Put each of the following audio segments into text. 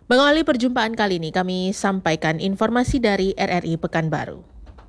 Mengawali perjumpaan kali ini, kami sampaikan informasi dari RRI Pekanbaru.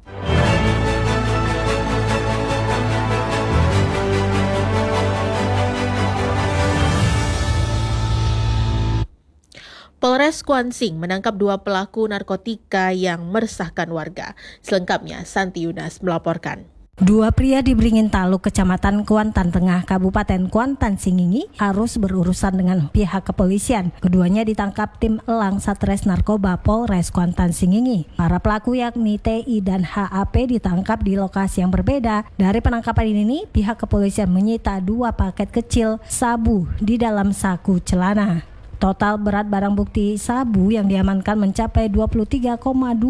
Polres Kuansing menangkap 2 pelaku narkotika yang meresahkan warga. Selengkapnya, Santi Yunas melaporkan. 2 pria di Beringin Taluk, Kecamatan Kuantan Tengah, Kabupaten Kuantan Singingi harus berurusan dengan pihak kepolisian. Keduanya ditangkap tim Elang Satres Narkoba Polres Kuantan Singingi. Para pelaku yakni TI dan HAP ditangkap di lokasi yang berbeda. Dari penangkapan ini, pihak kepolisian menyita 2 paket kecil sabu di dalam saku celana. Total berat barang bukti sabu yang diamankan mencapai 23,22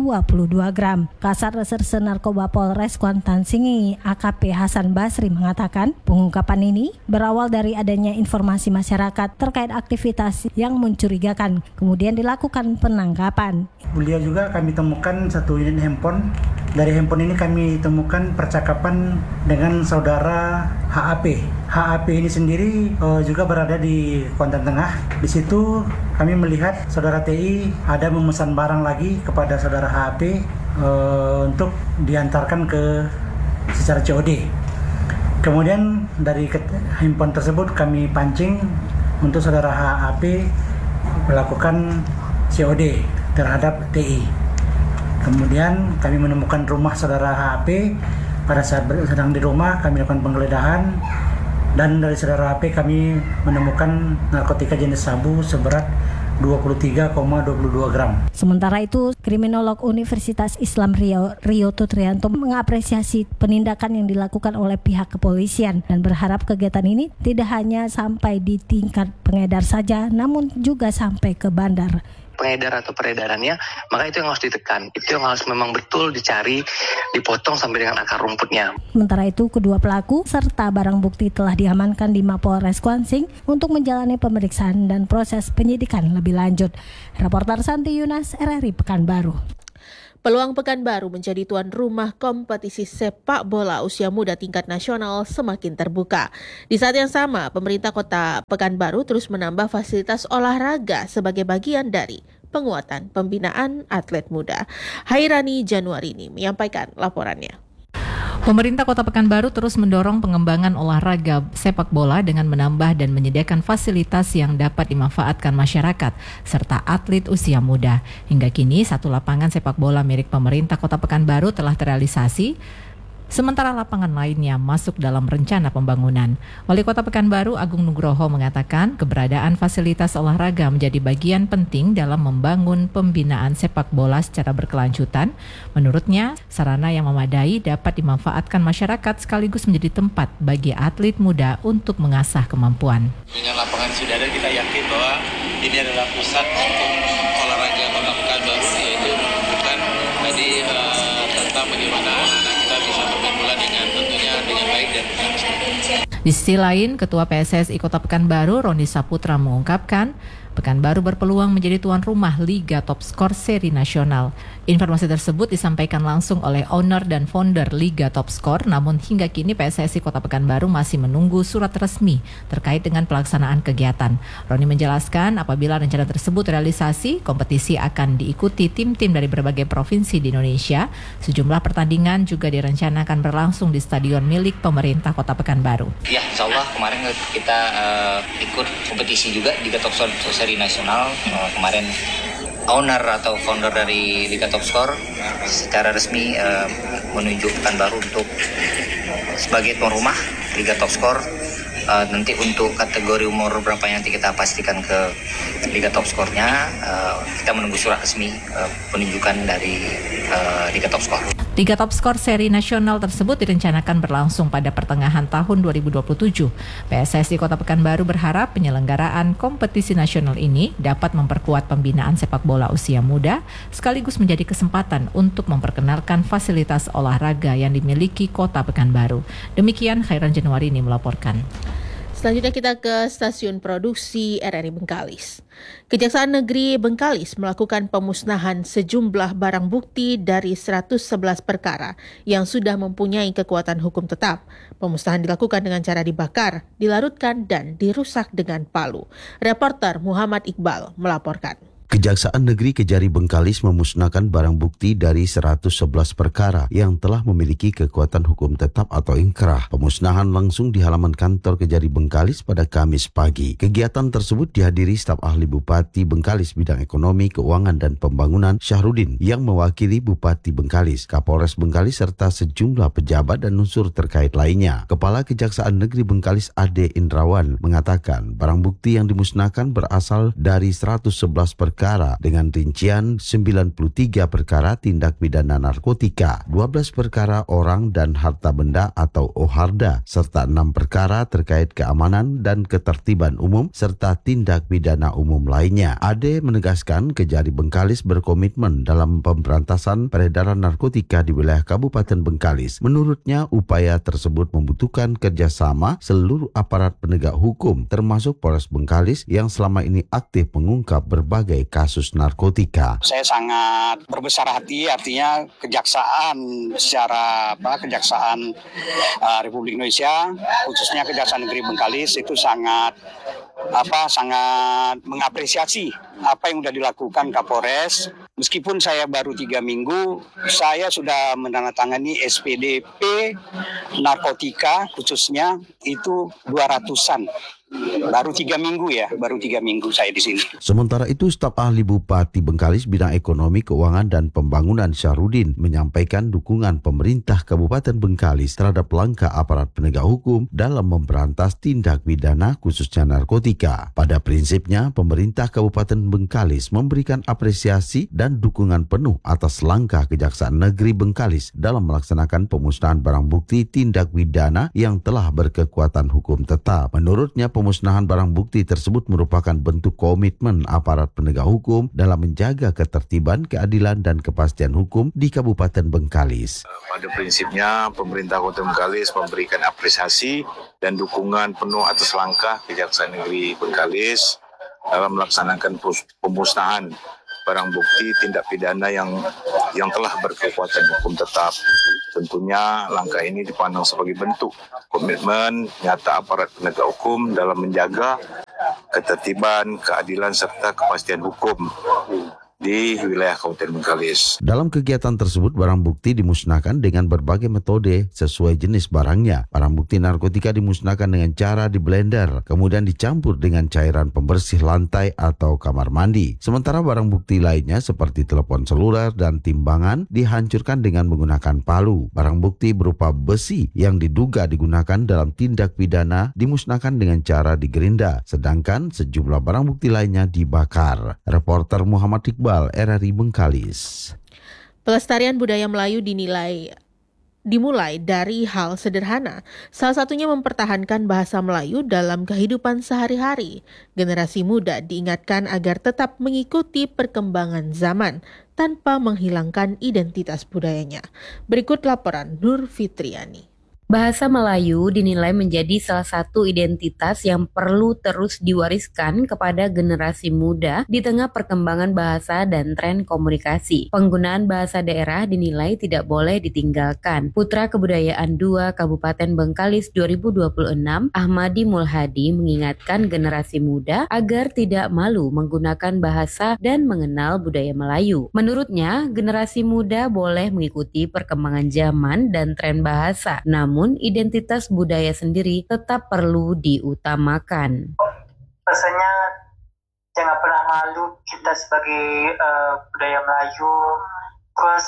gram. Kasat Reserse Narkoba Polres Kuantan Singingi AKP Hasan Basri mengatakan pengungkapan ini berawal dari adanya informasi masyarakat terkait aktivitas yang mencurigakan. Kemudian dilakukan penangkapan. Beliau juga kami temukan 1 unit handphone. Dari handphone ini kami temukan percakapan dengan saudara HAP. HAP ini sendiri juga berada di Kuantan Tengah. Di situ kami melihat saudara TI ada memesan barang lagi kepada saudara HAP untuk diantarkan ke secara COD. Kemudian dari handphone tersebut kami pancing untuk saudara HAP melakukan COD terhadap TI. Kemudian kami menemukan rumah saudara HAP. Pada saat sedang di rumah kami lakukan penggeledahan dan dari saudara HP kami menemukan narkotika jenis sabu seberat 23,22 gram. Sementara itu, Kriminolog Universitas Islam Rio Tutrianto mengapresiasi penindakan yang dilakukan oleh pihak kepolisian dan berharap kegiatan ini tidak hanya sampai di tingkat pengedar saja, namun juga sampai ke bandar. Pengedar atau peredarannya, maka itu yang harus ditekan. Itu yang harus memang betul dicari, dipotong sampai dengan akar rumputnya. Sementara itu, kedua pelaku serta barang bukti telah diamankan di Mapolres Kuansing untuk menjalani pemeriksaan dan proses penyidikan lebih lanjut. Reporter Santi Yunas, RRI Pekanbaru. Peluang Pekanbaru menjadi tuan rumah kompetisi sepak bola usia muda tingkat nasional semakin terbuka. Di saat yang sama, pemerintah kota Pekanbaru terus menambah fasilitas olahraga sebagai bagian dari penguatan pembinaan atlet muda. Hairani Januarini menyampaikan laporannya. Pemerintah Kota Pekanbaru terus mendorong pengembangan olahraga sepak bola dengan menambah dan menyediakan fasilitas yang dapat dimanfaatkan masyarakat serta atlet usia muda. Hingga kini 1 lapangan sepak bola milik pemerintah Kota Pekanbaru telah terrealisasi, sementara lapangan lainnya masuk dalam rencana pembangunan. Wali Kota Pekanbaru Agung Nugroho mengatakan keberadaan fasilitas olahraga menjadi bagian penting dalam membangun pembinaan sepak bola secara berkelanjutan. Menurutnya, sarana yang memadai dapat dimanfaatkan masyarakat sekaligus menjadi tempat bagi atlet muda untuk mengasah kemampuan. Dengan lapangan sudah ada, kita yakin bahwa ini adalah pusat untuk olahraga Kota Pekanbaru, yaitu menunjukkan tadi tentang bagaimana anak-anak kita bisa bermain bola dengan tentunya dengan baik dan dengan resmi. Di sisi lain, Ketua PSSI Kota Pekanbaru Roni Saputra mengungkapkan Pekanbaru berpeluang menjadi tuan rumah Liga Top Skor Seri Nasional. Informasi tersebut disampaikan langsung oleh owner dan founder Liga Top Skor, namun hingga kini PSSI Kota Pekanbaru masih menunggu surat resmi terkait dengan pelaksanaan kegiatan. Roni menjelaskan apabila rencana tersebut realisasi, kompetisi akan diikuti tim-tim dari berbagai provinsi di Indonesia. Sejumlah pertandingan juga direncanakan berlangsung di stadion milik pemerintah Kota Pekanbaru. Ya, insya Allah kemarin kita ikut kompetisi juga Liga Top Skor Seri Nasional. Kemarin owner atau founder dari Liga Top Skor secara resmi menunjuk Pekanbaru untuk sebagai tuan rumah Liga Top Skor. Nanti untuk kategori umur berapa yang nanti kita pastikan ke Liga Top Skornya, kita menunggu surat resmi penunjukan dari Liga Top Skor. Liga Top Skor Seri Nasional tersebut direncanakan berlangsung pada pertengahan tahun 2027. PSSI Kota Pekanbaru berharap penyelenggaraan kompetisi nasional ini dapat memperkuat pembinaan sepak bola usia muda, sekaligus menjadi kesempatan untuk memperkenalkan fasilitas olahraga yang dimiliki Kota Pekanbaru. Demikian Khairan Januarini melaporkan. Selanjutnya kita ke stasiun produksi RRI Bengkalis. Kejaksaan Negeri Bengkalis melakukan pemusnahan sejumlah barang bukti dari 111 perkara yang sudah mempunyai kekuatan hukum tetap. Pemusnahan dilakukan dengan cara dibakar, dilarutkan, dan dirusak dengan palu. Reporter Muhammad Iqbal melaporkan. Kejaksaan Negeri Kejari Bengkalis memusnahkan barang bukti dari 111 perkara yang telah memiliki kekuatan hukum tetap atau inkrah. Pemusnahan langsung di halaman kantor Kejari Bengkalis pada Kamis pagi. Kegiatan tersebut dihadiri staf ahli Bupati Bengkalis bidang ekonomi, keuangan, dan pembangunan Syahrudin yang mewakili Bupati Bengkalis, Kapolres Bengkalis, serta sejumlah pejabat dan unsur terkait lainnya. Kepala Kejaksaan Negeri Bengkalis Ade Indrawan mengatakan barang bukti yang dimusnahkan berasal dari 111 perkara dengan rincian 93 perkara tindak pidana narkotika, 12 perkara orang dan harta benda atau OHARDA, serta 6 perkara terkait keamanan dan ketertiban umum serta tindak pidana umum lainnya. Ade menegaskan Kejari Bengkalis berkomitmen dalam pemberantasan peredaran narkotika di wilayah Kabupaten Bengkalis. Menurutnya, upaya tersebut membutuhkan kerjasama seluruh aparat penegak hukum, termasuk Polres Bengkalis yang selama ini aktif mengungkap berbagai kasus narkotika. Saya sangat berbesar hati, artinya kejaksaan secara Kejaksaan Republik Indonesia, khususnya Kejaksaan Negeri Bengkalis itu sangat mengapresiasi apa yang sudah dilakukan Kapolres. Meskipun saya baru 3 minggu, saya sudah menandatangani SPDP narkotika khususnya itu 200-an. Baru 3 minggu saya di sini. Sementara itu, staf ahli Bupati Bengkalis bidang ekonomi, keuangan, dan pembangunan Syahrudin menyampaikan dukungan pemerintah Kabupaten Bengkalis terhadap langkah aparat penegak hukum dalam memberantas tindak pidana khususnya narkotika. Pada prinsipnya, pemerintah Kabupaten Bengkalis memberikan apresiasi dan dukungan penuh atas langkah Kejaksaan Negeri Bengkalis dalam melaksanakan pemusnahan barang bukti tindak pidana yang telah berkekuatan hukum tetap. Menurutnya, pemusnahan barang bukti tersebut merupakan bentuk komitmen aparat penegak hukum dalam menjaga ketertiban, keadilan, dan kepastian hukum di Kabupaten Bengkalis. Pada prinsipnya, pemerintah Kota Bengkalis memberikan apresiasi dan dukungan penuh atas langkah Kejaksaan Negeri Bengkalis dalam melaksanakan pemusnahan barang bukti tindak pidana yang telah berkekuatan hukum tetap. Tentunya langkah ini dipandang sebagai bentuk komitmen nyata aparat penegak hukum dalam menjaga ketertiban, keadilan, serta kepastian hukum di wilayah Kabupaten Bengkalis. Dalam kegiatan tersebut, barang bukti dimusnahkan dengan berbagai metode sesuai jenis barangnya. Barang bukti narkotika dimusnahkan dengan cara di blender, kemudian dicampur dengan cairan pembersih lantai atau kamar mandi. Sementara barang bukti lainnya seperti telepon seluler dan timbangan dihancurkan dengan menggunakan palu. Barang bukti berupa besi yang diduga digunakan dalam tindak pidana dimusnahkan dengan cara digerinda, sedangkan sejumlah barang bukti lainnya dibakar. Reporter Muhammad Iqbal, RRI Bengkalis. Pelestarian budaya Melayu dimulai dari hal sederhana, salah satunya mempertahankan bahasa Melayu dalam kehidupan sehari-hari. Generasi muda diingatkan agar tetap mengikuti perkembangan zaman tanpa menghilangkan identitas budayanya. Berikut laporan Nur Fitriani. Bahasa Melayu dinilai menjadi salah satu identitas yang perlu terus diwariskan kepada generasi muda di tengah perkembangan bahasa dan tren komunikasi. Penggunaan bahasa daerah dinilai tidak boleh ditinggalkan. Putra Kebudayaan 2 Kabupaten Bengkalis 2026, Ahmadi Mulhadi mengingatkan generasi muda agar tidak malu menggunakan bahasa dan mengenal budaya Melayu. Menurutnya, generasi muda boleh mengikuti perkembangan zaman dan tren bahasa, namun identitas budaya sendiri tetap perlu diutamakan. Pesannya jangan pernah malu kita sebagai budaya Melayu. Terus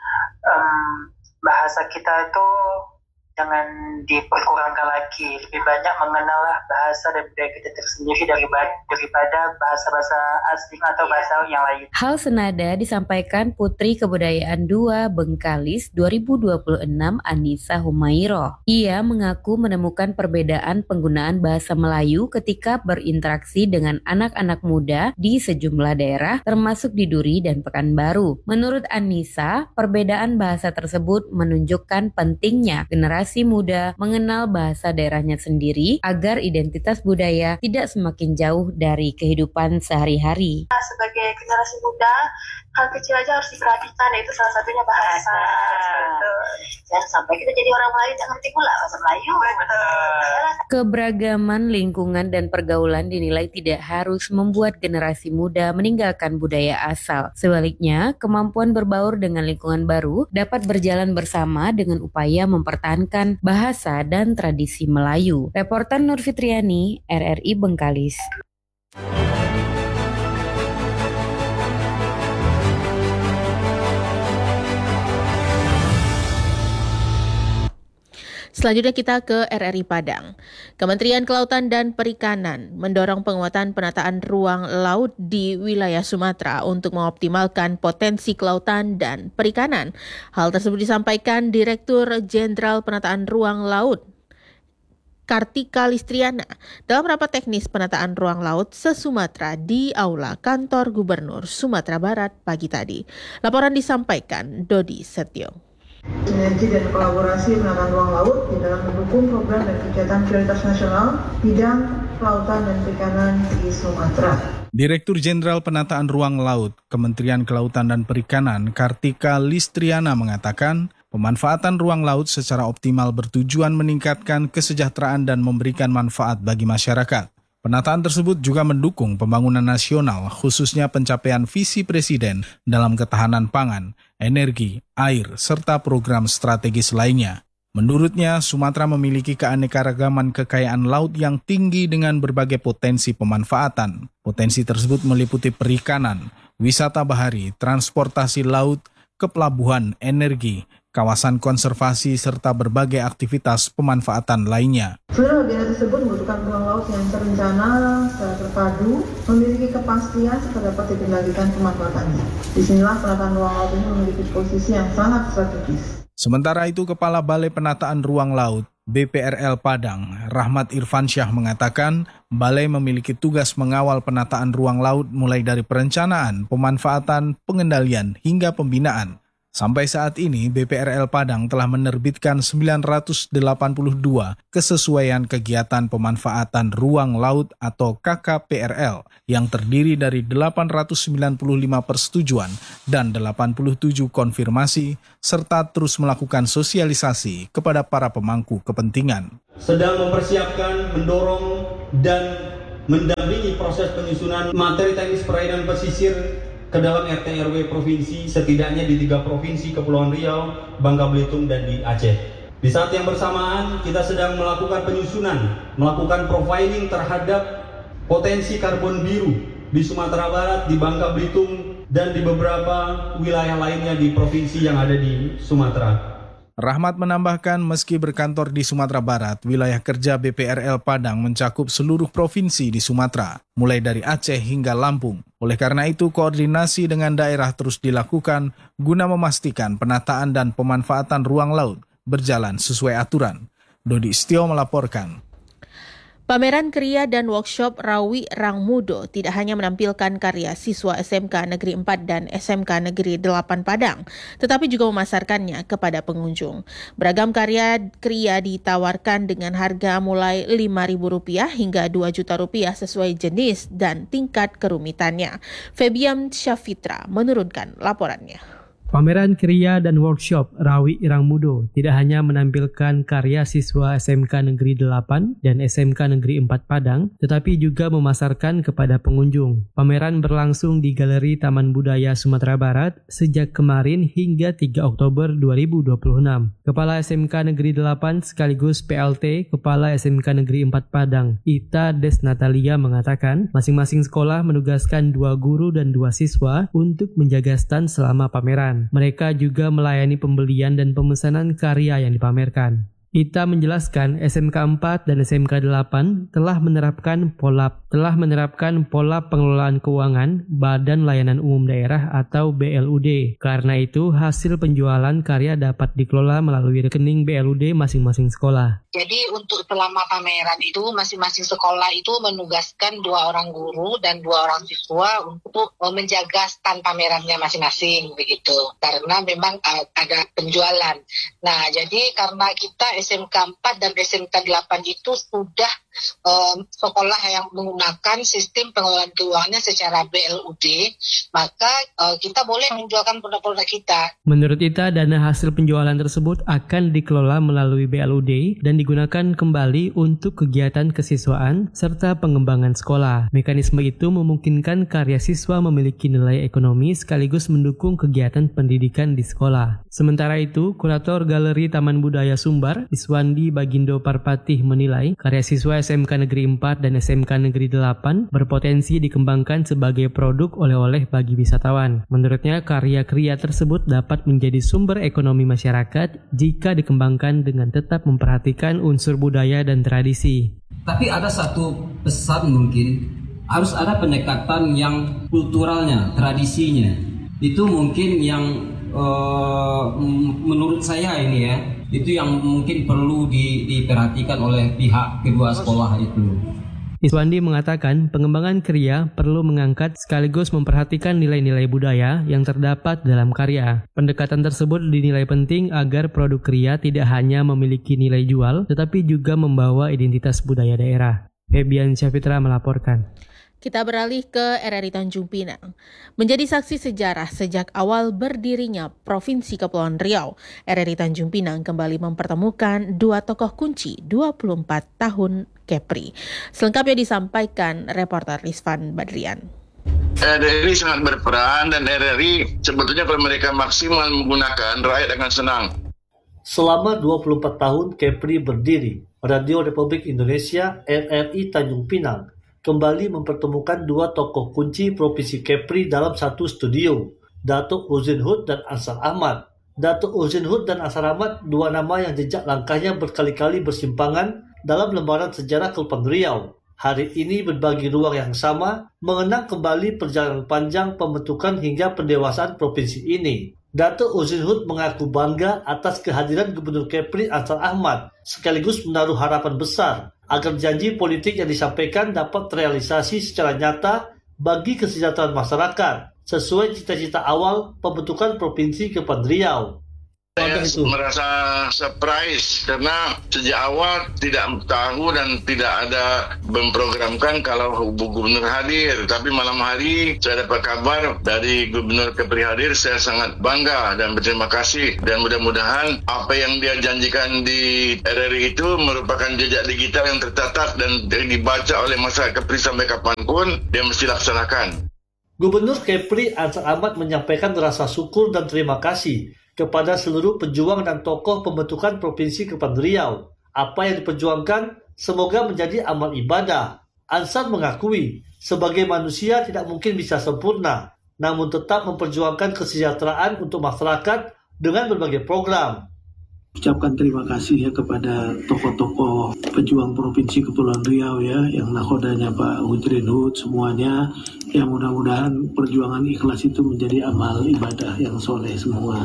bahasa kita itu jangan diperkurangkan lagi. Lebih banyak mengenallah bahasa dan budaya kita tersendiri daripada bahasa-bahasa asing atau bahasa yang lain. Hal senada disampaikan Putri Kebudayaan 2 Bengkalis 2026 Anissa Humairo. Ia mengaku menemukan perbedaan penggunaan bahasa Melayu ketika berinteraksi dengan anak-anak muda di sejumlah daerah termasuk di Duri dan Pekanbaru. Menurut Anissa, perbedaan bahasa tersebut menunjukkan pentingnya generasi muda mengenal bahasa daerahnya sendiri agar identitas budaya tidak semakin jauh dari kehidupan sehari-hari. Sebagai generasi muda, hal kecil aja harus diperhatikan, yaitu salah satunya bahasa. Jangan sampai kita jadi orang Melayu yang ngerti pula bahasa Melayu. Keberagaman lingkungan dan pergaulan dinilai tidak harus membuat generasi muda meninggalkan budaya asal. Sebaliknya, kemampuan berbaur dengan lingkungan baru dapat berjalan bersama dengan upaya mempertahankan bahasa dan tradisi Melayu. Reporter Nur Fitriani, RRI Bengkalis. Selanjutnya kita ke RRI Padang. Kementerian Kelautan dan Perikanan mendorong penguatan penataan ruang laut di wilayah Sumatera untuk mengoptimalkan potensi kelautan dan perikanan. Hal tersebut disampaikan Direktur Jenderal Penataan Ruang Laut Kartika Listriana dalam rapat teknis penataan ruang laut se-Sumatera di Aula Kantor Gubernur Sumatera Barat pagi tadi. Laporan disampaikan Dodi Setio. Sinergi dan kolaborasi penataan ruang laut di dalam mendukung program dan kegiatan prioritas nasional bidang kelautan dan perikanan di Sumatera. Direktur Jenderal Penataan Ruang Laut Kementerian Kelautan dan Perikanan Kartika Listriana mengatakan, pemanfaatan ruang laut secara optimal bertujuan meningkatkan kesejahteraan dan memberikan manfaat bagi masyarakat. Penataan tersebut juga mendukung pembangunan nasional, khususnya pencapaian visi Presiden dalam ketahanan pangan, energi, air, serta program strategis lainnya. Menurutnya, Sumatera memiliki keanekaragaman kekayaan laut yang tinggi dengan berbagai potensi pemanfaatan. Potensi tersebut meliputi perikanan, wisata bahari, transportasi laut, kepelabuhan, energi, kawasan konservasi, serta berbagai aktivitas pemanfaatan lainnya. Seluruh agenda tersebut membutuhkan ruang laut yang terencana, secara terpadu, memiliki kepastian serta dapat dikendalikan pemanfaatannya. Disinilah penataan ruang laut ini memiliki posisi yang sangat strategis. Sementara itu, Kepala Balai Penataan Ruang Laut BPRL Padang, Rahmat Irfansyah mengatakan, Balai memiliki tugas mengawal penataan ruang laut mulai dari perencanaan, pemanfaatan, pengendalian, hingga pembinaan. Sampai saat ini, BPRL Padang telah menerbitkan 982 kesesuaian kegiatan pemanfaatan ruang laut atau KKPRL yang terdiri dari 895 persetujuan dan 87 konfirmasi, serta terus melakukan sosialisasi kepada para pemangku kepentingan. Sedang mempersiapkan, mendorong, dan mendampingi proses penyusunan materi teknis perairan pesisir ke dalam RT/RW provinsi, setidaknya di 3 provinsi Kepulauan Riau, Bangka Belitung, dan di Aceh. Di saat yang bersamaan, kita sedang melakukan penyusunan, melakukan profiling terhadap potensi karbon biru di Sumatera Barat, di Bangka Belitung, dan di beberapa wilayah lainnya di provinsi yang ada di Sumatera. Rahmat menambahkan, meski berkantor di Sumatera Barat, wilayah kerja BPRL Padang mencakup seluruh provinsi di Sumatera, mulai dari Aceh hingga Lampung. Oleh karena itu, koordinasi dengan daerah terus dilakukan guna memastikan penataan dan pemanfaatan ruang laut berjalan sesuai aturan. Dodi Setio melaporkan. Pameran Kriya dan workshop Rawi Rangmudo tidak hanya menampilkan karya siswa SMK Negeri 4 dan SMK Negeri 8 Padang, tetapi juga memasarkannya kepada pengunjung. Beragam karya Kriya ditawarkan dengan harga mulai Rp5.000 hingga Rp2 juta sesuai jenis dan tingkat kerumitannya. Febiam Syafitra menurunkan laporannya. Pameran Kriya dan workshop Rawi Rangmudo tidak hanya menampilkan karya siswa SMK Negeri 8 dan SMK Negeri 4 Padang, tetapi juga memasarkan kepada pengunjung. Pameran berlangsung di Galeri Taman Budaya Sumatera Barat sejak kemarin hingga 3 Oktober 2026. Kepala SMK Negeri 8 sekaligus PLT Kepala SMK Negeri 4 Padang, Ita Des Natalia mengatakan, masing-masing sekolah menugaskan 2 guru dan 2 siswa untuk menjaga stand selama pameran. Mereka juga melayani pembelian dan pemesanan karya yang dipamerkan. Ita menjelaskan SMK 4 dan SMK 8 telah menerapkan pola pengelolaan keuangan Badan Layanan Umum Daerah atau BLUD. Karena itu, hasil penjualan karya dapat dikelola melalui rekening BLUD masing-masing sekolah. Jadi untuk selama pameran itu masing-masing sekolah itu menugaskan 2 orang guru dan 2 orang siswa untuk menjaga stand pamerannya masing-masing begitu. Karena memang ada penjualan. Nah, jadi karena kita SMK 4 dan SMK 8 itu sudah sekolah yang menggunakan sistem pengelolaan keuangannya secara BLUD, maka kita boleh menjualkan produk-produk kita. Menurut Ita, dana hasil penjualan tersebut akan dikelola melalui BLUD dan digunakan kembali untuk kegiatan kesiswaan serta pengembangan sekolah. Mekanisme itu memungkinkan karya siswa memiliki nilai ekonomi sekaligus mendukung kegiatan pendidikan di sekolah. Sementara itu, Kurator Galeri Taman Budaya Sumbar, Iswandi Bagindo Parpatih menilai karya siswa SMK Negeri 4 dan SMK Negeri 8 berpotensi dikembangkan sebagai produk oleh-oleh bagi wisatawan. Menurutnya, karya kria tersebut dapat menjadi sumber ekonomi masyarakat jika dikembangkan dengan tetap memperhatikan unsur budaya dan tradisi. Tapi ada satu pesan mungkin, harus ada pendekatan yang kulturalnya, tradisinya. Itu mungkin yang menurut saya ini ya, itu yang mungkin perlu diperhatikan oleh pihak kedua sekolah itu. Iswandi mengatakan pengembangan kriya perlu mengangkat sekaligus memperhatikan nilai-nilai budaya yang terdapat dalam karya. Pendekatan tersebut dinilai penting agar produk kriya tidak hanya memiliki nilai jual, tetapi juga membawa identitas budaya daerah. Febian Syafitra melaporkan. Kita beralih ke RRI Tanjung Pinang. Menjadi saksi sejarah sejak awal berdirinya Provinsi Kepulauan Riau, RRI Tanjung Pinang kembali mempertemukan dua tokoh kunci 24 tahun Kepri. Selengkapnya disampaikan reporter Rizvan Badrian. RRI sangat berperan dan RRI sebetulnya kalau mereka maksimal menggunakan, rakyat akan senang. Selama 24 tahun Kepri berdiri, Radio Republik Indonesia RRI Tanjung Pinang kembali mempertemukan dua tokoh kunci Provinsi Kepri dalam satu studio, Datuk Husin Hud dan Ansar Ahmad. Datuk Husin Hud dan Ansar Ahmad, dua nama yang jejak langkahnya berkali-kali bersimpangan dalam lembaran sejarah Kepulauan Riau. Hari ini berbagi ruang yang sama, mengenang kembali perjalanan panjang pembentukan hingga pendewasaan provinsi ini. Datuk Husin Hud mengaku bangga atas kehadiran Gubernur Kepri Ansar Ahmad, sekaligus menaruh harapan besar agar janji politik yang disampaikan dapat terrealisasi secara nyata bagi kesejahteraan masyarakat, sesuai cita-cita awal pembentukan Provinsi Kepulauan Riau. Saya merasa surprise karena sejak awal tidak tahu dan tidak ada memprogramkan kalau Gubernur hadir. Tapi malam hari saya dapat kabar dari Gubernur Kepri hadir, saya sangat bangga dan berterima kasih. Dan mudah-mudahan apa yang dia janjikan di RRI itu merupakan jejak digital yang tercatat dan dibaca oleh masyarakat Kepri sampai kapanpun dia mesti laksanakan. Gubernur Kepri Ansar Ahmad menyampaikan rasa syukur dan terima kasih kepada seluruh pejuang dan tokoh pembentukan Provinsi Kepulauan Riau. Apa yang diperjuangkan semoga menjadi amal ibadah. Ansar mengakui, sebagai manusia tidak mungkin bisa sempurna, namun tetap memperjuangkan kesejahteraan untuk masyarakat dengan berbagai program. Ucapkan terima kasih ya kepada tokoh-tokoh pejuang Provinsi Kepulauan Riau ya, yang nakodanya Pak Husin Hud semuanya, yang mudah-mudahan perjuangan ikhlas itu menjadi amal ibadah yang soleh semua.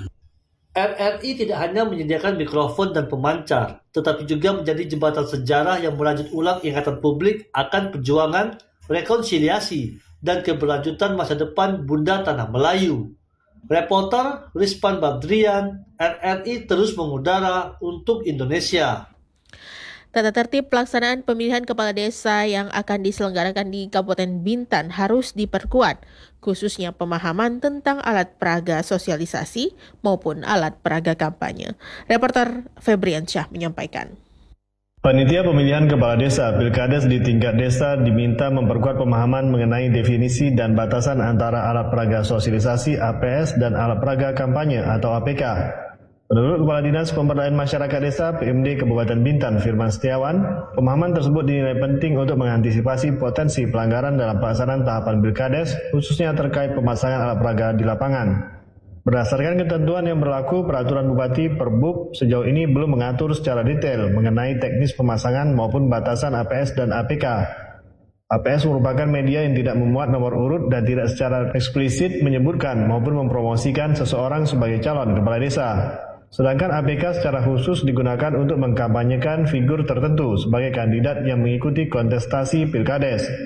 RRI tidak hanya menyediakan mikrofon dan pemancar, tetapi juga menjadi jembatan sejarah yang melanjut ulang ingatan publik akan perjuangan, rekonsiliasi, dan keberlanjutan masa depan Bunda Tanah Melayu. Reporter Rizvan Badrian, RRI terus mengudara untuk Indonesia. Tata tertib pelaksanaan pemilihan kepala desa yang akan diselenggarakan di Kabupaten Bintan harus diperkuat, khususnya pemahaman tentang alat peraga sosialisasi maupun alat peraga kampanye. Reporter Febrian Syah menyampaikan. Panitia pemilihan kepala desa Pilkades di tingkat desa diminta memperkuat pemahaman mengenai definisi dan batasan antara alat peraga sosialisasi APS dan alat peraga kampanye atau APK. Menurut Kepala Dinas Pemberdayaan Masyarakat Desa PMD Kabupaten Bintan Firman Setiawan, pemahaman tersebut dinilai penting untuk mengantisipasi potensi pelanggaran dalam pelaksanaan tahapan Pilkades, khususnya terkait pemasangan alat peraga di lapangan. Berdasarkan ketentuan yang berlaku, peraturan Bupati Perbuk sejauh ini belum mengatur secara detail mengenai teknis pemasangan maupun batasan APS dan APK. APS merupakan media yang tidak memuat nomor urut dan tidak secara eksplisit menyebutkan maupun mempromosikan seseorang sebagai calon kepala desa. Sedangkan APK secara khusus digunakan untuk mengkampanyekan figur tertentu sebagai kandidat yang mengikuti kontestasi Pilkades.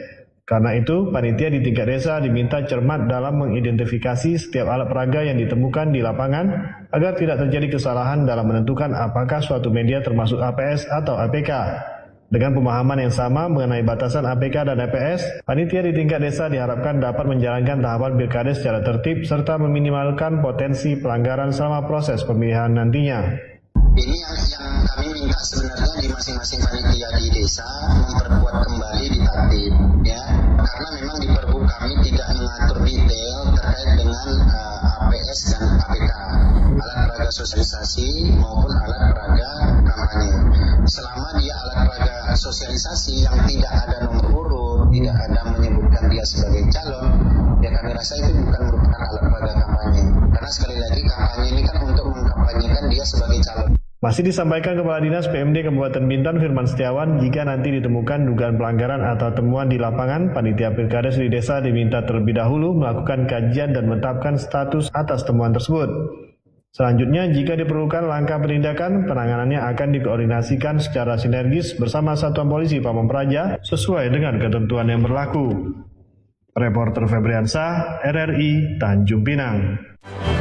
Karena itu, panitia di tingkat desa diminta cermat dalam mengidentifikasi setiap alat peraga yang ditemukan di lapangan agar tidak terjadi kesalahan dalam menentukan apakah suatu media termasuk APS atau APK. Dengan pemahaman yang sama mengenai batasan APK dan APS, panitia di tingkat desa diharapkan dapat menjalankan tahapan pilkades secara tertib serta meminimalkan potensi pelanggaran selama proses pemilihan nantinya. Ini yang kami minta sebenarnya di masing-masing panitia di desa memperkuat kembali di tatib, ya, karena memang di Perbu kami tidak mengatur detail terkait dengan APS dan APK, alat peraga sosialisasi maupun alat peraga kampanye. Selama dia alat peraga sosialisasi yang tidak ada nomor urut, tidak ada menyebutkan dia sebagai calon, ya kami rasa itu bukan merupakan alat peraga kampanye. Karena sekali lagi kampanye ini kan untuk mengkampanyekan dia sebagai calon. Masih disampaikan Kepala Dinas PMD Kabupaten Bintan Firman Setiawan, jika nanti ditemukan dugaan pelanggaran atau temuan di lapangan, panitia pilkades di desa diminta terlebih dahulu melakukan kajian dan menetapkan status atas temuan tersebut. Selanjutnya, jika diperlukan langkah penindakan, penanganannya akan dikoordinasikan secara sinergis bersama Satuan Polisi Pamong Praja sesuai dengan ketentuan yang berlaku. Reporter Febriansah, RRI, Tanjung Pinang.